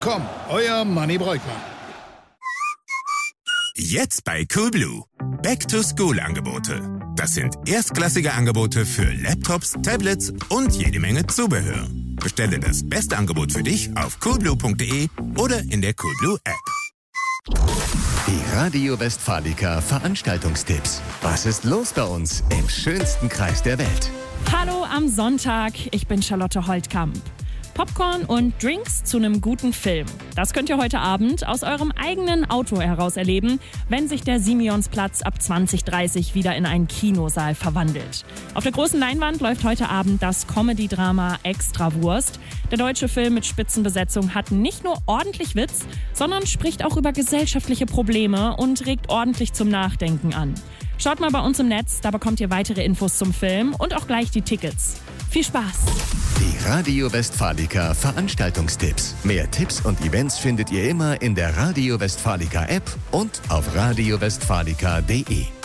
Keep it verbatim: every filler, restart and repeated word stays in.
Komm, euer Manni Breukmann. Jetzt bei Coolblue. Back-to-School-Angebote. Das sind erstklassige Angebote für Laptops, Tablets und jede Menge Zubehör. Bestelle das beste Angebot für dich auf coolblue punkt de oder in der Coolblue App. Die Radio Westfalica Veranstaltungstipps. Was ist los bei uns im schönsten Kreis der Welt? Hallo am Sonntag, ich bin Charlotte Holtkamp. Popcorn und Drinks zu einem guten Film. Das könnt ihr heute Abend aus eurem eigenen Auto heraus erleben, wenn sich der Simeonsplatz ab zwanzig Uhr dreißig wieder in einen Kinosaal verwandelt. Auf der großen Leinwand läuft heute Abend das Comedy-Drama Extrawurst. Der deutsche Film mit Spitzenbesetzung hat nicht nur ordentlich Witz, sondern spricht auch über gesellschaftliche Probleme und regt ordentlich zum Nachdenken an. Schaut mal bei uns im Netz, da bekommt ihr weitere Infos zum Film und auch gleich die Tickets. Viel Spaß! Die Radio Westfalica Veranstaltungstipps. Mehr Tipps und Events findet ihr immer in der Radio Westfalica App und auf radio westfalica punkt de.